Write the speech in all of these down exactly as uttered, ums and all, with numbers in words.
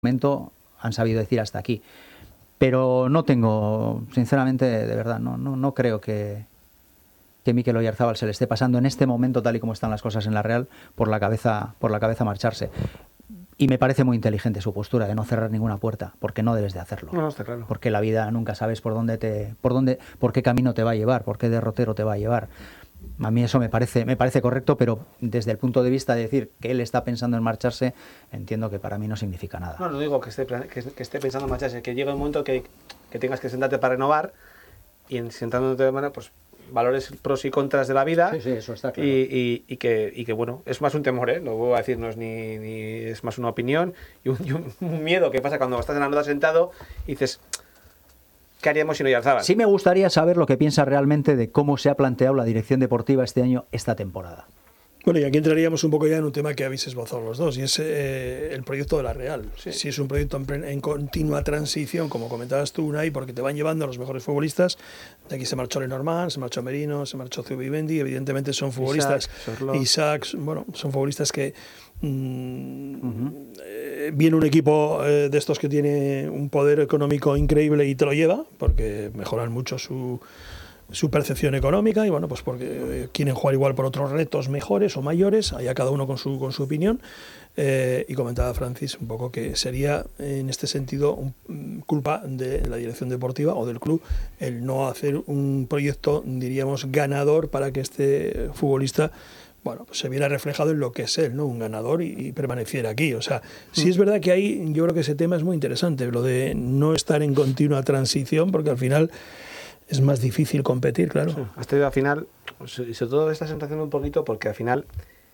momento han sabido decir hasta aquí. Pero no tengo, sinceramente, de verdad, no, no, no creo que, que Mikel Oyarzábal se le esté pasando en este momento, tal y como están las cosas en la Real, por la cabeza, por la cabeza marcharse. Y me parece muy inteligente su postura de no cerrar ninguna puerta, porque no debes de hacerlo. No, está claro. Porque la vida nunca sabes por dónde te, por dónde, por qué camino te va a llevar, por qué derrotero te va a llevar. A mí eso me parece, me parece correcto, pero desde el punto de vista de decir que él está pensando en marcharse, entiendo que para mí no significa nada. No, no digo que esté, que, que esté pensando en marcharse, que llegue un momento que, que tengas que sentarte para renovar y en, sentándote de manera, pues valores pros y contras de la vida. Sí, sí, eso está claro. Y, y, y, que, y que, bueno, es más un temor, ¿eh? Lo voy a decir, no es ni, ni es más una opinión y un, y un, un miedo que pasa cuando estás en la nota sentado y dices, ¿qué haríamos sin Oyarzábal? Sí me gustaría saber lo que piensa realmente de cómo se ha planteado la dirección deportiva este año, esta temporada. Bueno, y aquí entraríamos un poco ya en un tema que habéis esbozado los dos, y es eh, el proyecto de la Real. Sí. Si es un proyecto en, en continua transición, como comentabas tú, Unai, porque te van llevando a los mejores futbolistas. De aquí se marchó Lenormand, se marchó Merino, se marchó Zubimendi, evidentemente son futbolistas. Isaac, bueno, son futbolistas que mmm, uh-huh. eh, viene un equipo eh, de estos que tiene un poder económico increíble y te lo lleva, porque mejoran mucho su... su percepción económica y bueno, pues porque quieren jugar igual por otros retos mejores o mayores, allá cada uno con su con su opinión. Eh, y comentaba Francis un poco que sería en este sentido un, culpa de la dirección deportiva o del club el no hacer un proyecto, diríamos, ganador para que este futbolista, bueno, pues se viera reflejado en lo que es él, ¿no? Un ganador y, y permaneciera aquí. O sea, sí es verdad que ahí yo creo que ese tema es muy interesante, lo de no estar en continua transición, porque al final es más difícil competir, claro. Sí, hasta al final, y sobre todo esta sensación un poquito, porque al final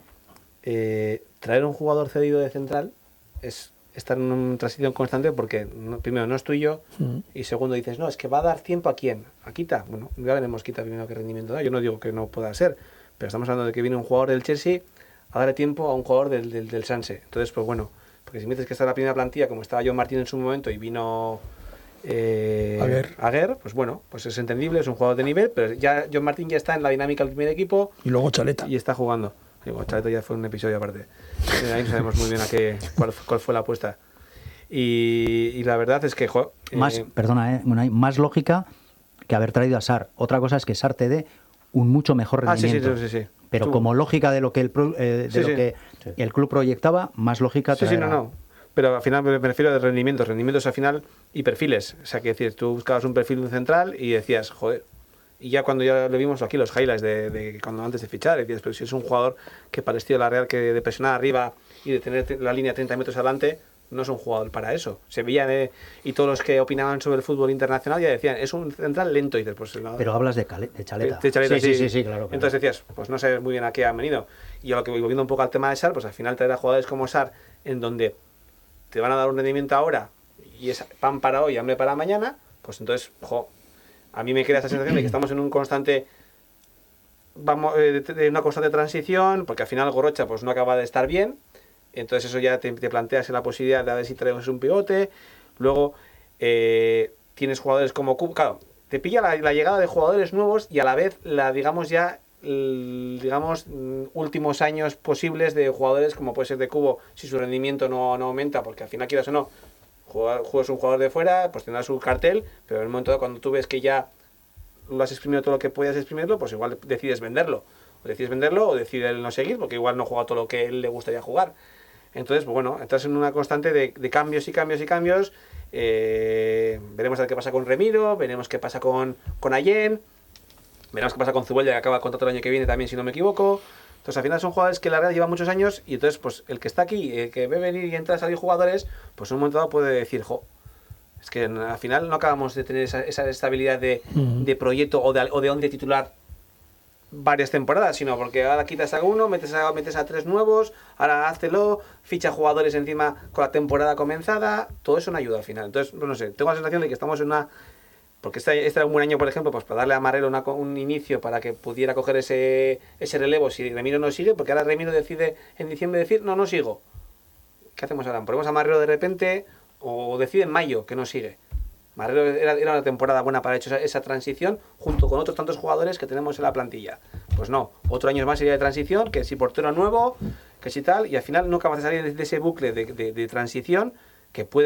eh, traer un jugador cedido de central es estar en una transición constante, porque no, primero no es tuyo, uh-huh. y segundo dices, no, es que va a dar tiempo a quién, a Quita. Bueno, ya veremos Quita primero qué rendimiento da. Yo no digo que no pueda ser, pero estamos hablando de que viene un jugador del Chelsea a darle tiempo a un jugador del, del, del Sanse. Entonces, pues bueno, porque si me dices que está en la primera plantilla, como estaba John Martín en su momento y vino... Eh, Aguer. Aguer, pues bueno, pues es entendible, es un jugador de nivel, pero ya John Martín ya está en la dinámica del primer equipo. Y luego Chaleta. Y está jugando. Y bueno, Chaleta ya fue un episodio aparte. Ahí no sabemos muy bien a qué, cuál, cuál fue la apuesta. Y, y la verdad es que... Jo, más, eh, perdona, eh, bueno, hay más lógica que haber traído a Sar. Otra cosa es que Sar te dé un mucho mejor rendimiento. Ah, sí, sí, sí, sí, sí. Pero Tú. como lógica de lo que el, eh, de sí, lo sí. que sí. el club proyectaba, más lógica Sí, traerá. sí, no, no. Pero al final me refiero a rendimientos, rendimientos al final y perfiles. O sea, que decir, tú buscabas un perfil de un central y decías, joder, y ya cuando ya le vimos aquí los highlights de, de cuando antes de fichar, decías, pero si es un jugador que para el estilo de la Real, que de presionar arriba y de tener la línea treinta metros adelante, no es un jugador para eso. Se veía de, y todos los que opinaban sobre el fútbol internacional ya decían, es un central lento. Y dices, pues, no, pero hablas de, cale, de Chaleta. De, de Chaleta, sí, sí, sí, sí, sí, claro. Entonces decías, pues no sé muy bien a qué han venido. Y yo lo que voy volviendo un poco al tema de Sar, pues al final traer a jugadores como Sar, en donde te van a dar un rendimiento ahora y es pan para hoy, hambre para mañana, pues entonces, jo, a mí me queda esa sensación de que estamos en un constante, vamos, eh, de una constante transición, porque al final Gorrocha pues no acaba de estar bien, entonces eso ya te, te planteas en la posibilidad de a ver si traemos un pivote, luego eh, tienes jugadores como Cubo, claro, te pilla la, la llegada de jugadores nuevos y a la vez la, digamos ya, digamos, últimos años posibles de jugadores como puede ser de Cubo, si su rendimiento no, no aumenta, porque al final, quieras o no, juegas un jugador de fuera, pues tendrás su cartel, pero en el momento de cuando tú ves que ya lo has exprimido todo lo que podías exprimirlo, pues igual decides venderlo, o decides venderlo o decides no seguir, porque igual no juega todo lo que él le gustaría jugar. Entonces, pues bueno, entras en una constante de, de cambios y cambios y cambios. Eh, veremos a ver qué pasa con Remiro, veremos qué pasa con, con Allen. Veremos qué pasa con Zubeldia, que acaba contrato el año que viene también, si no me equivoco. Entonces, al final son jugadores que la Real lleva muchos años y entonces, pues, el que está aquí, el que ve venir y entra a salir jugadores, pues en un momento dado puede decir, jo, es que al final no acabamos de tener esa, esa estabilidad de, uh-huh. de proyecto o de, o de onde titular varias temporadas, sino porque ahora quitas a uno, metes a, metes a tres nuevos, ahora háztelo, ficha jugadores encima con la temporada comenzada, todo eso no ayuda al final. Entonces, no sé, tengo la sensación de que estamos en una... Porque este, este era un buen año, por ejemplo, pues para darle a Marrero una, un inicio para que pudiera coger ese, ese relevo si Remiro no sigue, porque ahora Remiro decide en diciembre decir, no, no sigo. ¿Qué hacemos ahora? ¿Ponemos a Marrero de repente o decide en mayo que no sigue? Marrero era, era una temporada buena para hecho esa, esa transición junto con otros tantos jugadores que tenemos en la plantilla. Pues no, otro año más sería de transición, que si portero nuevo, que si tal, y al final no acabas de salir de ese bucle de, de, de transición que puede